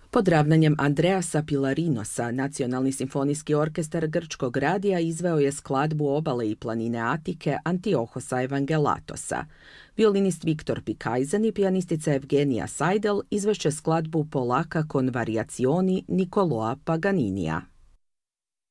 Pod ravnanjem Andreasa Pilarinosa, Nacionalni simfonijski orkestar Grčkog radija izveo je skladbu Obale i planine Atike Antiohosa Evangelatosa. Violinist Viktor Pikajzen i pijanistica Evgenija Sajdel izvešće skladbu Polaka con variazioni Niccolò Paganinija.